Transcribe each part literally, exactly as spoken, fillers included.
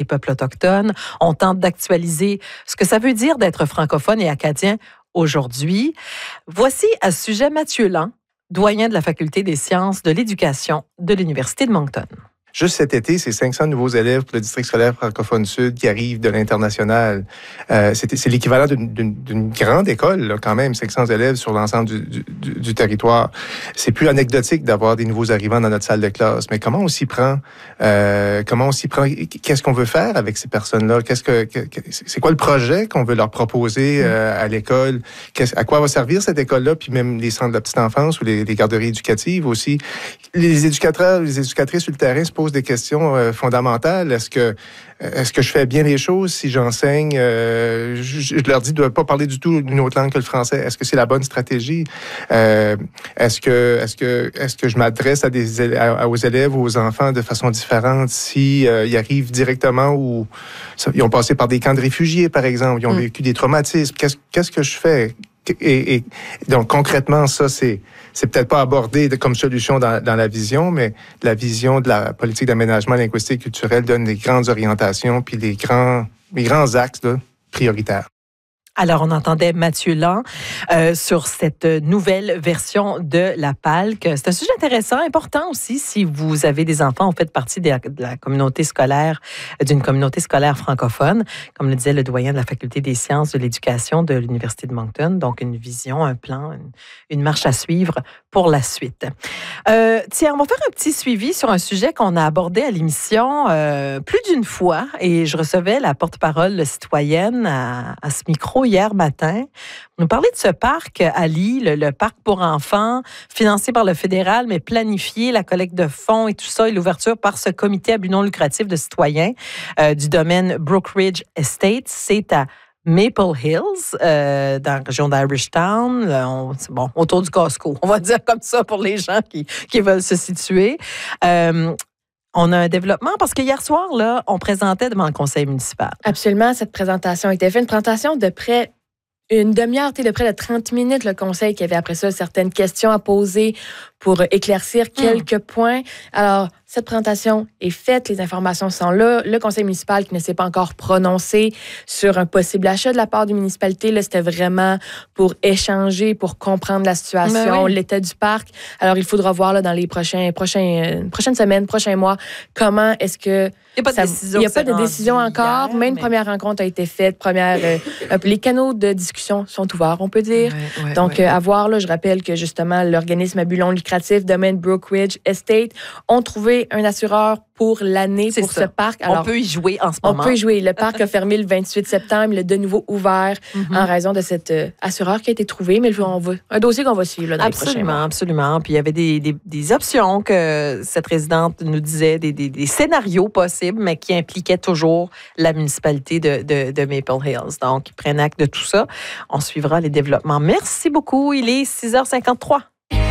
peuples autochtones. On tente d'actualiser ce que ça veut dire d'être francophone et acadien aujourd'hui. Voici à ce sujet Mathieu Land, doyen de la Faculté des sciences de l'éducation de l'Université de Moncton. Juste cet été, c'est cinq cents nouveaux élèves pour le district scolaire francophone sud qui arrivent de l'international. Euh, c'est, c'est l'équivalent d'une, d'une, d'une grande école, là, quand même, cinq cents élèves sur l'ensemble du, du, du, du territoire. C'est plus anecdotique d'avoir des nouveaux arrivants dans notre salle de classe, mais comment on s'y prend? Euh, comment on s'y prend? Qu'est-ce qu'on veut faire avec ces personnes-là? Qu'est-ce que, que, que c'est quoi le projet qu'on veut leur proposer euh, à l'école? Qu'est-ce, à quoi va servir cette école-là? Puis même les centres de la petite enfance ou les, les garderies éducatives aussi. Les éducateurs, les éducatrices sur le terrain se posent des questions euh, fondamentales. Est-ce que, est-ce que je fais bien les choses si j'enseigne? Euh, je, je leur dis de ne pas parler du tout d'une autre langue que le français. Est-ce que c'est la bonne stratégie? Euh, est-ce que, est-ce que, est-ce que je m'adresse à des, à, aux élèves ou aux enfants de façon différente si euh, ils arrivent directement ou ils ont passé par des camps de réfugiés, par exemple, ils ont mm. vécu des traumatismes? Qu'est-ce, qu'est-ce que je fais? Et, et donc, concrètement, ça, c'est, c'est peut-être pas abordé de, comme solution dans, dans la vision, mais la vision de la politique d'aménagement linguistique et culturel donne des grandes orientations puis les grands, les grands axes là, prioritaires. Alors, on entendait Mathieu Land euh, sur cette nouvelle version de la P A L C. C'est un sujet intéressant, important aussi, si vous avez des enfants, vous faites partie de la, de la communauté scolaire, d'une communauté scolaire francophone, comme le disait le doyen de la Faculté des sciences de l'éducation de l'Université de Moncton. Donc, une vision, un plan, une, une marche à suivre pour la suite. Euh, tiens, on va faire un petit suivi sur un sujet qu'on a abordé à l'émission euh, plus d'une fois, et je recevais la porte-parole citoyenne à, à ce micro hier matin. On nous parlait de ce parc à Lille, le, le parc pour enfants, financé par le fédéral, mais planifié, la collecte de fonds et tout ça, et l'ouverture par ce comité à but non lucratif de citoyens euh, du domaine Brookridge Estates. C'est à Maple Hills, euh, dans la région d'Irishtown, on, bon, autour du Costco, on va dire comme ça pour les gens qui, qui veulent se situer. Euh, On a un développement parce que hier soir, là, on présentait devant le conseil municipal. Absolument, cette présentation était faite. Une présentation de près une demi-heure, de près de trente minutes, le conseil qui avait après ça certaines questions à poser pour éclaircir quelques mmh. points. Alors, cette présentation est faite, les informations sont là. Le conseil municipal qui ne s'est pas encore prononcé sur un possible achat de la part des municipalités, là, c'était vraiment pour échanger, pour comprendre la situation, oui. l'état du parc. Alors, il faudra voir là, dans les prochains, prochains, euh, prochaines semaines, prochains mois, comment est-ce que... Il n'y a pas de ça, décision. Il n'y a pas de décision encore, hier, mais une mais... première rencontre a été faite. Première, euh, les canaux de discussion sont ouverts, on peut dire. Ouais, ouais, Donc, ouais. Euh, à voir, là, je rappelle que justement, l'organisme à but non lucratif, domaine Brookridge Estate, ont trouvé un assureur pour l'année c'est pour ça. ce parc. Alors, on peut y jouer en ce moment. On peut y jouer. Le parc a fermé le vingt-huit septembre, il est de nouveau ouvert mm-hmm. en raison de cet euh, assureur qui a été trouvé, mais on va, un dossier qu'on va suivre là, dans absolument, les prochains mois. Absolument. Puis il y avait des, des, des options que cette résidente nous disait, des, des, des scénarios possibles, mais qui impliquaient toujours la municipalité de, de, de Maple Hills. Donc, ils prennent acte de tout ça. On suivra les développements. Merci beaucoup. Il est six heures cinquante-trois.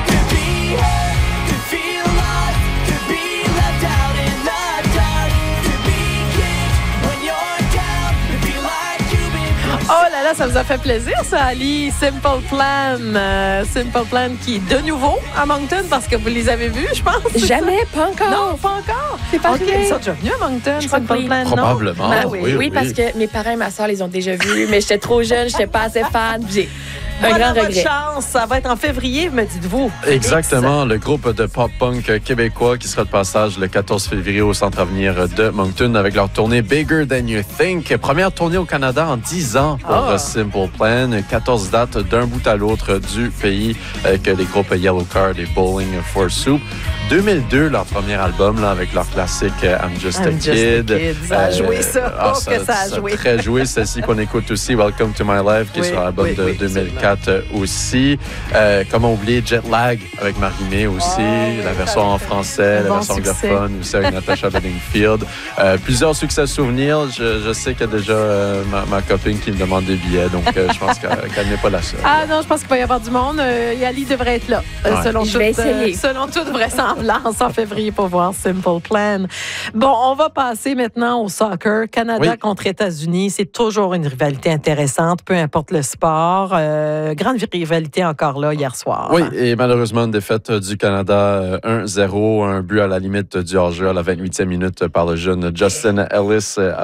Oh là là, ça vous a fait plaisir, ça, Ali. Simple Plan. Euh, Simple Plan qui est de nouveau à Moncton parce que vous les avez vus, je pense. Jamais, pas encore. Non, pas encore. C'est pas OK, ils sont déjà venus à Moncton, Simple Plan, non? Probablement. Ben, oui, oui, oui, parce que mes parents et ma soeur les ont déjà vus, mais j'étais trop jeune, j'étais pas assez fan. J'ai un voilà grand regret. Chance, ça va être en février, me dites-vous. Exactement, le groupe de pop-punk québécois qui sera de passage le quatorze février au Centre Avenir de Moncton avec leur tournée Bigger Than You Think. Première tournée au Canada en dix ans pour oh. Simple Plan. quatorze dates d'un bout à l'autre du pays avec les groupes Yellow Card et Bowling for Soup. deux mille deux, leur premier album là, avec leur classique I'm Just, I'm a, just kid. a Kid. Ça a joué, ça. Ah, oh, ça, que ça a ça joué. Très joué. Celle-ci qu'on écoute aussi, Welcome to My Life, qui oui, est sur l'album oui, de oui, deux mille quatre aussi. Euh, comment oublier Jet Lag avec Marie-Mé aussi, oh, la version en français, la bon version anglophone aussi avec Natasha Bedingfield. Euh, plusieurs succès souvenirs. Je, je sais qu'il y a déjà euh, ma, ma copine qui me demande des billets, donc euh, je pense qu'elle, qu'elle n'est pas la seule. Ah non, je pense qu'il va y avoir du monde. Euh, Yali devrait être là, euh, ouais. selon, toute, euh, selon toute vraisemblance en février pour voir Simple Plan. Bon, on va passer maintenant au soccer. Canada oui. contre États-Unis, c'est toujours une rivalité intéressante, peu importe le sport. Euh, grande rivalité encore là hier soir. Oui, et malheureusement, une défaite du Canada un zéro, un but à la limite du hors-jeu à la vingt-huitième minute par le jeune Justin Ellis